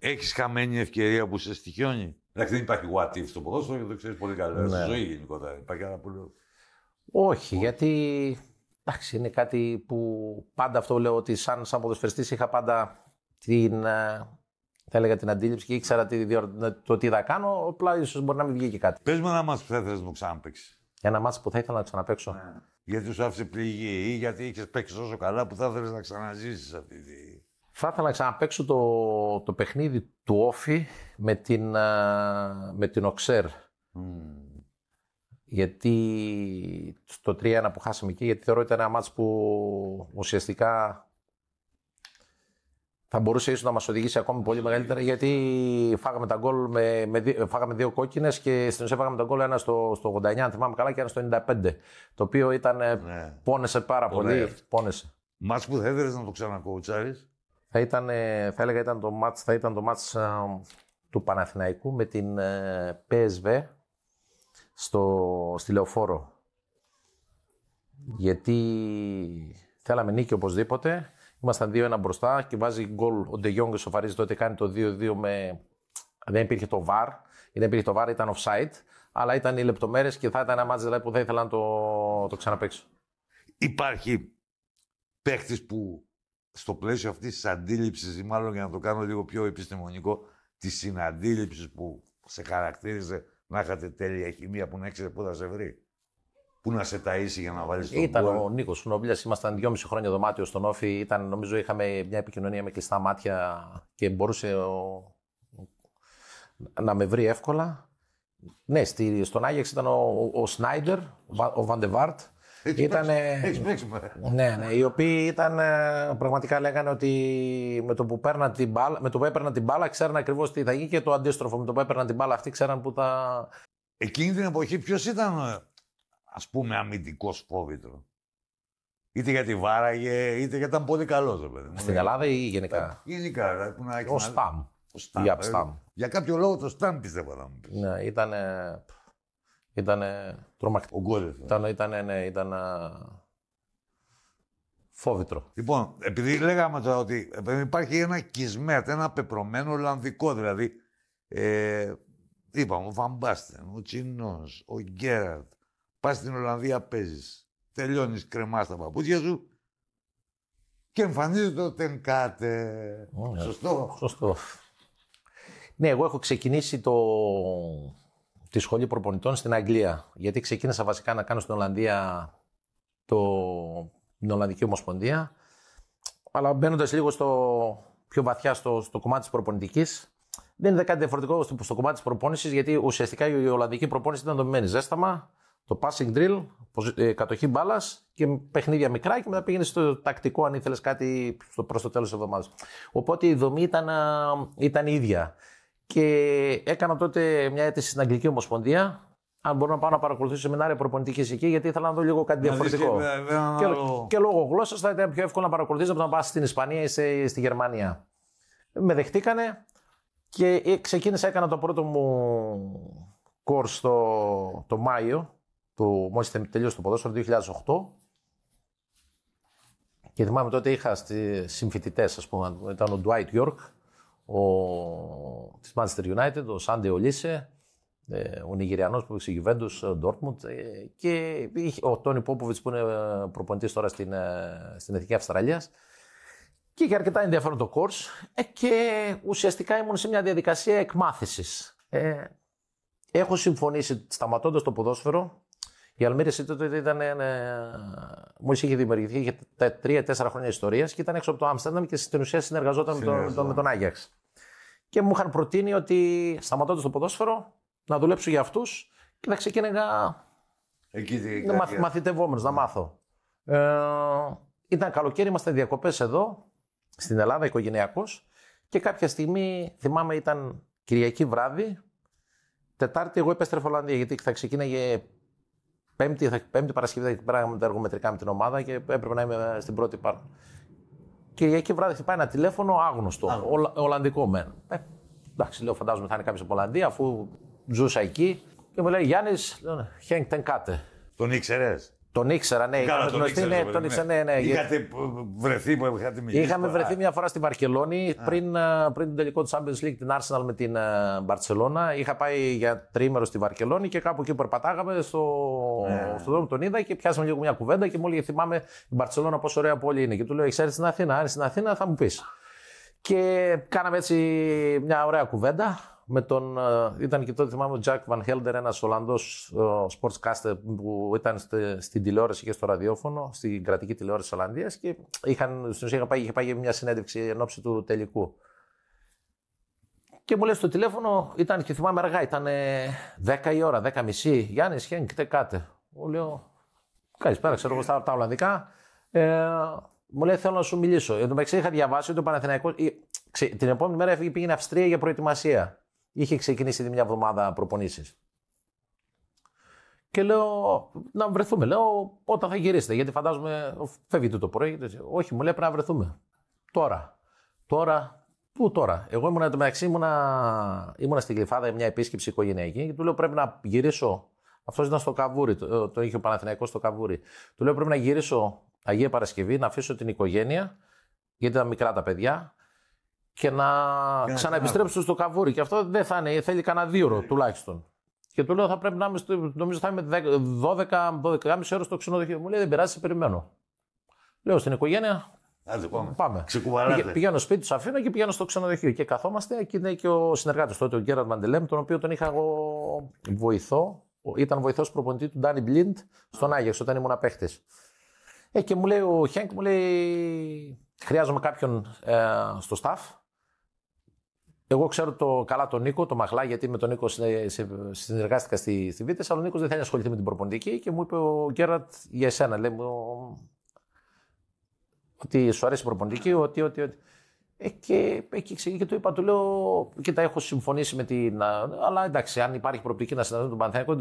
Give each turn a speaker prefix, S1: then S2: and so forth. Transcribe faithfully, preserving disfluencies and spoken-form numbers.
S1: Έχεις χαμένη ευκαιρία που σε στοιχιώνει? Εντάξει, δεν υπάρχει what if στο ποδόσφαιρο και το ξέρεις πολύ καλά. Ναι. Στη ζωή γενικότερα. Υπάρχει ένα πολύ.
S2: Όχι, γιατί εντάξει, είναι κάτι που πάντα αυτό λέω ότι σαν, σαν ποδοσφαιριστής είχα πάντα την, θα έλεγα, την αντίληψη και ήξερα το τι θα κάνω. Απλά ίσως μπορεί να μην βγει και κάτι.
S1: Πες μου ένα μάτς που θα ήθελες να το ξαναπαίξεις.
S2: Ένα μάτς που θα ήθελα να ξαναπαίξω. Ναι.
S1: Γιατί σου άφησε πληγή ή γιατί είχες παίξει τόσο καλά που θα ήθελες να ξαναζήσεις αυτή τη.
S2: Θα ήθελα να ξαναπαίξω το, το παιχνίδι του Όφη με την, με την Οξέρ. Mm. Γιατί το τρία ένα που χάσαμε εκεί, γιατί θεωρώ ότι ήταν ένα μάτς που ουσιαστικά θα μπορούσε ίσως να μας οδηγήσει ακόμη πολύ μεγαλύτερα, γιατί φάγαμε τα γκολ με, με, φάγαμε δύο κόκκινες και στην ουσία φάγαμε τα γκολ ένα στο, στο ογδόντα εννιά, αν θυμάμαι καλά, και ένα στο ενενήντα πέντε. Το οποίο ήταν, ναι. πόνεσε πάρα Ωραία. πολύ. Πόνεσε.
S1: Μάτς που θα ήθελες να το ξανακοουτσάρεις.
S2: Θα, ήταν, θα έλεγα ήταν το μάτς, θα ήταν το μάτς α, του Παναθηναϊκού με την ε, πι ες βι στο, στη Λεωφόρο. Γιατί θέλαμε νίκη οπωσδήποτε. Ήμασταν δύο ένα μπροστά και βάζει γκολ ο Ντε Γιόγκ, σοφαρίζει τότε, κάνει το δύο δύο με. Δεν υπήρχε το βαρ. Δεν υπήρχε το βαρ, ήταν offside. Αλλά ήταν οι λεπτομέρειες και θα ήταν ένα μάτς δηλαδή, που θα ήθελα να το, το ξαναπαίξω.
S1: Υπάρχει παίχτης που στο πλαίσιο αυτής της αντίληψης, ή μάλλον για να το κάνω λίγο πιο επιστημονικό, της συναντήληψης που σε χαρακτήριζε να είχατε τέλεια χημεία, που να έξερε πού θα σε βρει. Πού να σε ταΐσει για να βάλεις τον
S2: Ήταν
S1: γκολ.
S2: Ο Νίκος Νόμπλιας, ήμασταν δυόμιση χρόνια δωμάτιο στον Όφη. Ήταν, νομίζω είχαμε μια επικοινωνία με κλειστά μάτια και μπορούσε ο... να με βρει εύκολα. Ναι, στη, στον Άγιαξ ήταν ο, ο Σνάιντερ, ο Βαντεβάρτ.
S1: Έχεις παίξει.
S2: Ναι, ναι, οι οποίοι ήταν, πραγματικά λέγανε ότι με το που παίρναν την μπάλα, με το που έπαιρναν την μπάλα ξέραν ακριβώς τι θα γίνει, και το αντίστροφο, με το που έπαιρναν την μπάλα αυτοί ξέραν που θα...
S1: Εκείνη την εποχή ποιος ήταν, ας πούμε, αμυντικός φόβητρο? Είτε γιατί βάραγε, είτε γιατί ήταν πολύ καλός, ρε παιδί μου.
S2: Στην Ελλάδα ή γενικά?
S1: Γενικά, που να έχει.
S2: Ο Σταμ.
S1: Ο Σταμ.
S2: Για, Σταμ.
S1: Για κάποιο λόγο το Σταμ πιστεύω να μου πεις.
S2: Ναι, ήταν. Ήταν τρομακτικό.
S1: Ο Γκόλεφ.
S2: Ήταν, ήταν, ναι, ήταν φόβητρο.
S1: Λοιπόν, επειδή λέγαμε τώρα ότι υπάρχει ένα Κισμέτ, ένα πεπρωμένο Ολλανδικό, δηλαδή. Ε, είπαμε, ο Βαμπάστεν, ο Τσινός, ο Γκέραρτ. Πας στην Ολλανδία, παίζεις. Τελειώνεις, κρεμάς τα παπούτσια σου και εμφανίζεται ο Τενκάτε. Oh, Σωστό.
S2: Σωστό. Ναι, εγώ έχω ξεκινήσει το... τη σχολή προπονητών στην Αγγλία. Γιατί ξεκίνησα βασικά να κάνω στην Ολλανδία το... την Ολλανδική Ομοσπονδία. Αλλά μπαίνοντας λίγο στο... πιο βαθιά στο, στο κομμάτι της προπονητικής, δεν είναι κάτι διαφορετικό στο, στο κομμάτι της προπόνησης, γιατί ουσιαστικά η Ολλανδική προπόνηση ήταν δομημένη ζέσταμα, το passing drill, κατοχή μπάλας και παιχνίδια μικρά, και μετά πήγαινε στο τακτικό αν ήθελες κάτι προς το τέλος της εβδομάδας. Οπότε η δομή ήταν, ήταν ίδια. Και έκανα τότε μια αίτηση στην Αγγλική Ομοσπονδία, αν μπορώ να πάω να παρακολουθήσω σεμινάρια προπονητικής εκεί, γιατί ήθελα να δω λίγο κάτι διαφορετικό. Και, και, και λόγω γλώσσας θα ήταν πιο εύκολο να παρακολουθήσω από το να πας στην Ισπανία ή σε, στη Γερμανία. Με δεχτήκανε και ξεκίνησα, έκανα το πρώτο μου course το, το Μάιο. Του, μόλις τελείωσε το ποδόσφαιρο το δύο χιλιάδες οκτώ, και θυμάμαι τότε είχα συμφοιτητές, ας πούμε, ήταν ο Dwight York, ο, της Manchester United, ο Σάντε Ολίσε, ο Νιγηριανός που είχε Juventus, Dortmund, και ο Τόνι Πόποβιτς που είναι προπονητής τώρα στην, στην Εθνική Αυστραλίας, και είχε αρκετά ενδιαφέρον το course, και ουσιαστικά ήμουν σε μια διαδικασία εκμάθησης. Ε, έχω συμφωνήσει, σταματώντας το ποδόσφαιρο. Η Αλμύρες τότε ήταν, ε, μόλις είχε δημιουργηθεί, είχε τρία τέσσερα χρόνια ιστορίας και ήταν έξω από το Άμστερνταμ και στην ουσία συνεργαζόταν με τον, τον, με τον Άγιαξ. Και μου είχαν προτείνει ότι σταματώντας το ποδόσφαιρο να δουλέψω για αυτούς και να ξεκίνηγα να μαθ, μαθητευόμενος, να μάθω. Ε, ήταν καλοκαίρι, ήμασταν διακοπές εδώ, στην Ελλάδα, οικογενειακός, και κάποια στιγμή, θυμάμαι, ήταν Κυριακή βράδυ, Τετάρτη εγώ επέστρεφα Ολλανδία, γιατί θα ξεκίναγε Πέμπτη, πέμπτη Παρασκευή θα πέραγαμε τα εργομετρικά με την ομάδα και έπρεπε να είμαι στην πρώτη πάρτα. Κυριακή βράδυ χτυπάει ένα τηλέφωνο άγνωστο, Ολα, Ολλανδικό μεν. Ε, εντάξει, λέω, φαντάζομαι θα είναι κάποιος από Ολλανδία, αφού ζούσα εκεί, και μου λέει Γιάννης, Χένκ Τενκάτε.
S1: Τον ήξερες?
S2: Τον ήξερα, ναι.
S1: Καλά,
S2: Είχαμε
S1: τον
S2: γνωστεί,
S1: ήξερες,
S2: ναι, τον
S1: ναι.
S2: ήξερα, ναι, ναι.
S1: Είχατε βρεθεί, που είχατε μιλήσει.
S2: Είχαμε
S1: πολλά.
S2: βρεθεί μια φορά στη Βαρκελόνη πριν, πριν τον τελικό του Champions League, την Arsenal με την Μπαρτσελώνα. Είχα πάει για τριήμερο στη Βαρκελόνη και κάπου εκεί περπατάγαμε στο,
S1: Ναι.
S2: στον δρόμο, τον είδα και πιάσαμε λίγο μια κουβέντα και μου έλεγε: θυμάμαι η Μπαρτσελώνα πόσο ωραία πόλη είναι. Και του λέω: έχεις έρθει στην Αθήνα? Αν είσαι στην Αθήνα, θα μου πεις. Και κάναμε έτσι μια ωραία κουβέντα. Με τον, ήταν και τότε, θυμάμαι, ο Τζακ Βαν Χέλντερ, ένας Ολλανδός sportscaster που ήταν στη, στην τηλεόραση και στο ραδιόφωνο, στην κρατική τηλεόραση της Ολλανδίας και είχαν, στην ουσία είχε πάει, είχε πάει για μια συνέντευξη εν ώψη του τελικού. Και μου λέει στο τηλέφωνο, ήταν και θυμάμαι αργά, ήταν δέκα η ώρα, δέκα και μισή. Γιάννης, Χένκ, τε κάτε. Μου λέω, καλησπέρα, ξέρω εγώ στα τα Ολλανδικά. Ε, μου λέει, θέλω να σου μιλήσω. Εν τω μεταξύ είχα διαβάσει ότι ο Παναθηναϊκός την επόμενη μέρα έφυγε, πήγαινε Αυστρία για προετοιμασία. Είχε ξεκινήσει ήδη μια εβδομάδα προπονήσεις. Και λέω, να βρεθούμε. Λέω, όταν θα γυρίσετε, γιατί φαντάζομαι φεύγετε το πρωί. Όχι, μου λέει, πρέπει να βρεθούμε. Τώρα. Τώρα, πού τώρα. Εγώ ήμουνα, το μεταξύ, ήμουνα, ήμουνα στην Γλυφάδα για μια επίσκεψη οικογενειακή και του λέω, πρέπει να γυρίσω. Αυτός ήταν στο Καβούρι, το, το είχε ο Παναθηναϊκός στο Καβούρι. Του λέω, πρέπει να γυρίσω Αγία Παρασκευή, να αφήσω την οικογένεια, γιατί ήταν μικρά τα παιδιά. Και να yeah, ξαναεπιστρέψω yeah. στο Καβούρι. Και αυτό δεν θα είναι, θέλει κανένα δύο ώρο τουλάχιστον. Και του λέω θα πρέπει να είμαι, στο, νομίζω θα είμαι δώδεκα με δώδεκα και μισή ώρες στο ξενοδοχείο. Μου λέει δεν πειράζει, σε περιμένω. Λέω στην οικογένεια.
S1: Άντε, πάμε.
S2: πάμε.
S1: Ξεκουβαράτε.
S2: Πηγαίνω σπίτι, του αφήνω και πηγαίνω στο ξενοδοχείο. Και καθόμαστε και είναι και ο συνεργάτης τότε, ο Γκέραντ Μαντελέμ, τον οποίο τον είχα εγώ βοηθό. Ήταν βοηθός προπονητή του Ντάνι Μπλιντ στον Άγιαξ όταν ήμουν παίχτης. Ε, και μου λέει ο Χένκ, μου λέει χρειάζομαι κάποιον ε, στο staff. Εγώ ξέρω το, καλά τον Νίκο, τον Μαχλά, γιατί με τον Νίκο συνεργάστηκα στη, στη Βίτες, αλλά ο Νίκος δεν θέλει να ασχοληθεί με την προπονητική και μου είπε ο Γκέραντ για εσένα. Λέει μου ότι σου αρέσει η προπονητική, ότι. ότι, ότι. Ε, και εκεί και του είπα, του λέω, κοίτα, έχω συμφωνήσει με την. Αλλά εντάξει, αν υπάρχει προοπτική να συναντήσω τον Παναθηναϊκό,